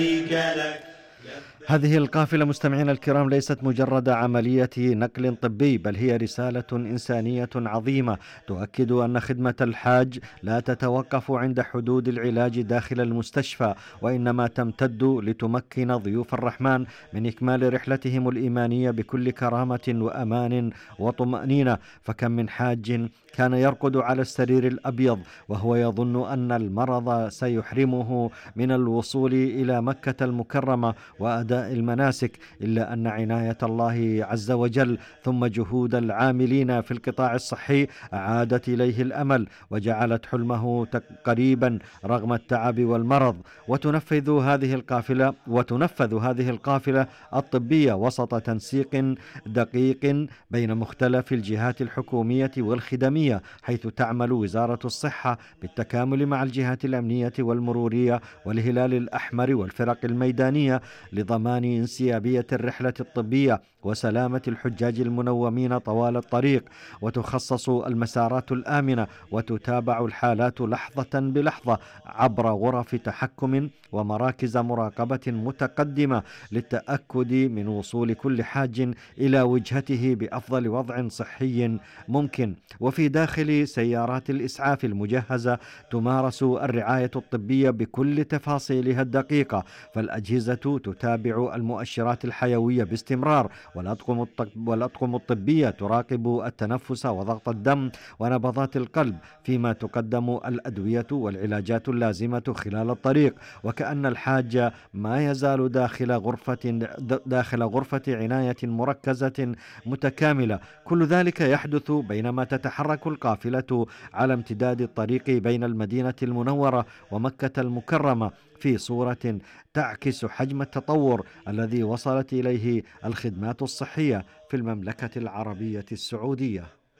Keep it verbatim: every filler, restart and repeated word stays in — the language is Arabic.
هذه القافلة مستمعينا الكرام ليست مجرد عملية نقل طبي، بل هي رسالة إنسانية عظيمة تؤكد أن خدمة الحاج لا تتوقف عند حدود العلاج داخل المستشفى، وإنما تمتد لتمكن ضيوف الرحمن من إكمال رحلتهم الإيمانية بكل كرامة وأمان وطمأنينة. فكم من حاج كان يرقد على السرير الأبيض وهو يظن أن المرض سيحرمه من الوصول إلى مكة المكرمة وأداء المناسك، إلا أن عناية الله عز وجل ثم جهود العاملين في القطاع الصحي أعادت إليه الأمل وجعلت حلمه قريبا رغم التعب والمرض. وتنفذ هذه القافلة وتنفذ هذه القافلة الطبية وسط تنسيق دقيق بين مختلف الجهات الحكومية والخدمية، حيث تعمل وزارة الصحة بالتكامل مع الجهات الأمنية والمرورية والهلال الأحمر والفرق الميدانية لضمان انسيابية الرحلة الطبية وسلامة الحجاج المنومين طوال الطريق. وتخصص المسارات الآمنة وتتابع الحالات لحظة بلحظة عبر غرف تحكم ومراكز مراقبة متقدمة للتأكد من وصول كل حاج إلى وجهته بأفضل وضع صحي ممكن. وفي داخل سيارات الإسعاف المجهزة تمارس الرعاية الطبية بكل تفاصيلها الدقيقة، فالأجهزة تتابع المؤشرات الحيوية باستمرار، والأطقم والأطقم الطبية تراقب التنفس وضغط الدم ونبضات القلب، فيما تقدم الأدوية والعلاجات اللازمة خلال الطريق، وكأن الحاج ما يزال داخل غرفة داخل غرفة عناية مركزة متكاملة. كل ذلك يحدث بينما تتحرك القافلة على امتداد الطريق بين المدينة المنورة ومكة المكرمة في صورة تعكس حجم التطور الذي وصلت إليه الخدمات الصحية في المملكة العربية السعودية.